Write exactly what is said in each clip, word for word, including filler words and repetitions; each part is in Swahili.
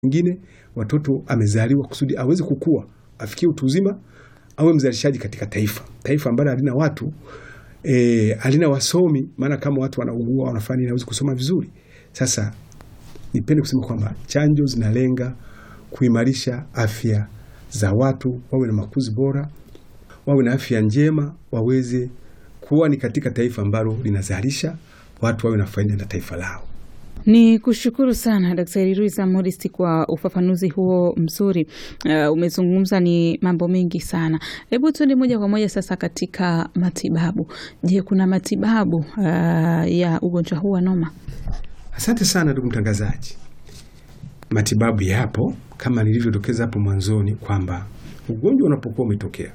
Mwingine watoto amezaliwa kusudi aweze kukua, afikie utu uzima, awe mzalishaji katika taifa. Taifa ambalo halina watu, eh halina wasomi, maana kama watu wanaugua wanafanya inaweza kusoma vizuri. Sasa nipende kusema kwamba chanjo zinalenga kuimarisha afya za watu, wawe na makuzi bora, wawe na afya njema, waweze kuwa ni katika taifa ambalo linazalisha watu, wawe na faida na taifa lao. Ni kushukuru sana Daktari Luisa Modesti kwa ufafanuzi huo mzuri. Uh, umezungumza ni mambo mengi sana. Hebu tuende moja kwa moja sasa katika matibabu. Je, kuna matibabu uh, ya ugonjwa huu wa noma? Asante sana ndugu mtangazaji. Matibabu yapo kama nilivyodokeza hapo mwanzoni kwamba ugonjwa unapokuwa umetokea,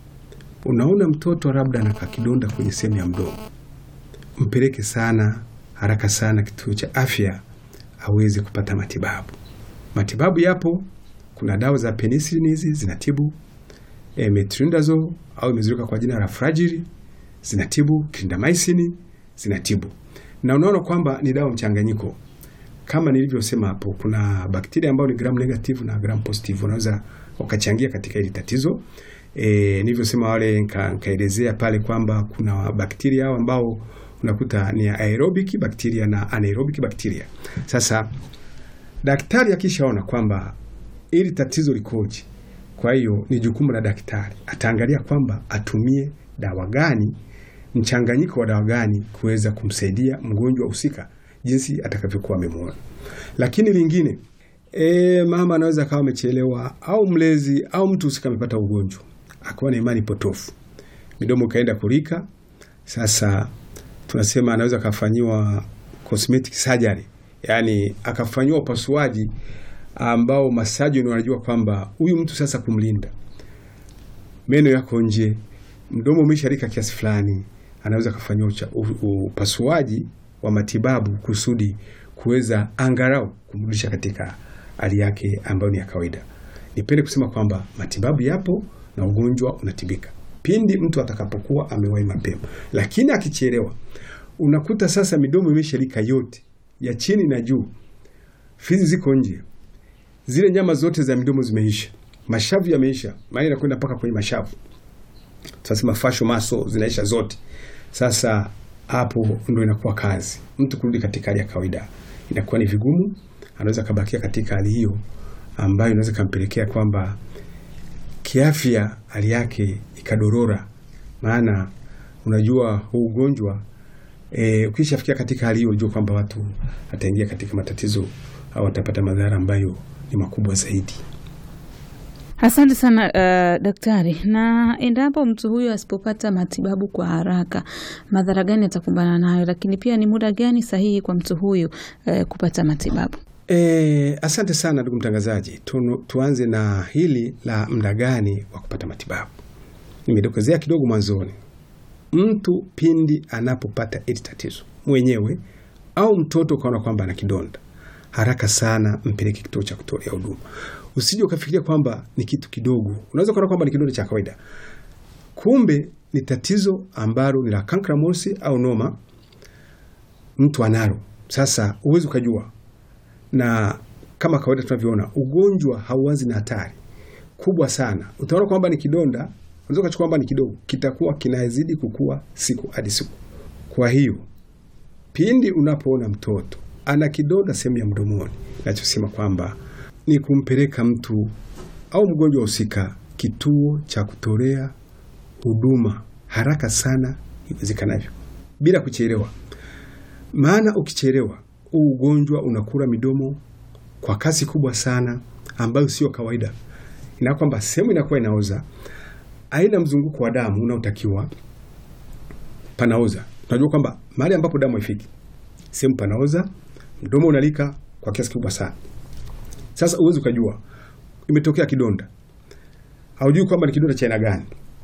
unaona mtoto labda ana kidonda kwenye sehemu ya mdomo, mpeleke sana haraka sana kituo cha afya aweze kupata matibabu. Matibabu yapo, kuna dawa za penicillin hizi zinatibu, e, metronidazole au imezuilika kwa jina la Flagyl zinatibu, clindamycin zinatibu. Na unaona kwamba ni dawa mchanganyiko. Kama nilivyosema hapo, kuna bakteria ambao ni gram negative na gram positive, wanaweza wakachangia katika hili tatizo. Eh nilivyosema wale nikaelezea pale kwamba kuna bakteria hao ambao unakuta ni aerobic bakteria na anaerobic bakteria. Sasa daktari akishaona kwamba hili tatizo likoje, kwa hiyo ni jukumu la daktari, ataangalia kwamba atumie dawa gani, mchanganyiko wa dawa gani kuweza kumsaidia mgonjwa husika jinsi atakavyokuwa amemuona. Lakini lingine, e, mama anaweza kawa amechelewa au mlezi au mtu husika amepata ugonjwa, akawa na imani potofu, midomo kaenda kulika. Sasa tunasema anaweza kafanywa cosmetic surgery, yani akafanywa upasuaji ambao masajoni wanajua kwamba huyu mtu sasa kumlinda meno yako nje, mdomo umesharika kiasi fulani, anaweza kafanywa upasuaji wa matibabu kusudi kuweza angalau kumrudisha katika hali yake ambayo ni ya kawaida. Nipende kusema kwamba matibabu yapo na ugonjwa unatibika pindi mtu atakapokuwa amewahi mapema. Lakini akichelewa, unakuta sasa midomo imesharika yote, ya chini na juu, fizi ziko nje, zile nyama zote za midomo zimeisha, mashavu yameisha, maana inakwenda mpaka kwenye mashavu, tunasema facial muscle zinaisha zote. Sasa hapo ndio inakuwa kazi mtu kurudi katika hali ya kawaida, inakuwa ni vigumu. Anaweza kabakia katika hali hiyo ambayo inaweza kumpelekea kwamba kiafya hali yake ikadorora. Maana unajua huu ugonjwa e, ukishafikia katika hali hiyo, unajua kwamba watu ataingia katika matatizo au atapata madhara ambayo ni makubwa zaidi. Asante sana uh, daktari. Na endapo mtu huyo asipopata matibabu kwa haraka, madhara gani atakumbana nayo? Lakini pia ni muda gani sahihi kwa mtu huyo uh, kupata matibabu? Eh, asante sana ndugu mtangazaji. Tu, tuanze na hili la muda gani wa kupata matibabu. Nimedokezea kidogo mwanzoni. Mtu pindi anapopata hili tatizo mwenyewe au mtoto kaona kwamba ana kidonda, haraka sana mpeleke kituo cha kutolea huduma. Usije ukafikiria kwamba ni kitu kidogo. Unaweza kuona kwamba ni kidonda cha kawaida, kumbe ni tatizo ambalo ni la kankramosi au noma mtu analo. Sasa uwezi ukajua, na kama kawaida tunavyoona ugonjwa hauanzi na hatari kubwa sana. Utaona kwamba ni kidonda, unaweza kuchukua kwamba ni kidogo, kitakuwa kinazidi kukua siku hadi siku. Kwa hiyo pindi unapoona mtoto ana kidonda sehemu ya mdomoni, nachosema kwamba ni kumpeleka mtu au mgonjwa husika kituo cha kutolea huduma haraka sana iwezekanavyo, bila kuchelewa. Maana ukichelewa, ugonjwa unakula midomo kwa kasi kubwa sana ambayo sio kawaida. Ina kwamba sehemu inakuwa inaoza, aina mzunguko wa damu unaotakiwa panaoza. Unajua kwamba mahali ambapo damu haifiki, sehemu panaoza, mdomo unalika kwa kiasi kubwa sana. Sasa uwezi ukajua imetokea kidonda, haujui kwamba ni kidonda cha aina gani.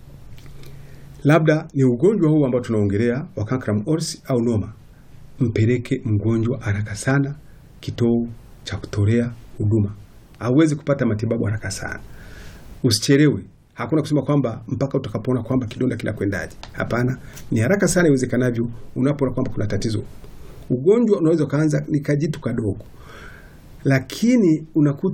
Labda ni ugonjwa huu ambao tunaongelea wa Cancrum-Oris au noma. Mpeleke mgonjwa haraka sana kituo cha kutolea huduma, hauwezi kupata matibabu haraka sana. Usichelewe. Hakuna kusema kwamba mpaka utakapoona kwamba kidonda kinakwendaje. Hapana, ni haraka sana iwezekanavyo unapoona kwamba kuna tatizo. Ugonjwa unaweza kaanza ni kajitu kadogo, lakini unakuta